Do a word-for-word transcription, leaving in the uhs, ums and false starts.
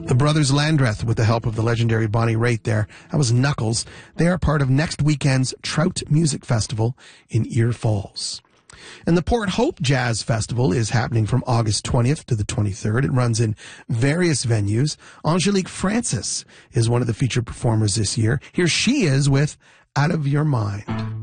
The Brothers Landreth, with the help of the legendary Bonnie Raitt there. That was Knuckles. They are part of next weekend's Trout Music Festival in Ear Falls. And the Port Hope Jazz Festival is happening from August twentieth to the twenty-third. It runs in various venues. Angelique Francis is one of the featured performers this year. Here she is with Out of Your Mind.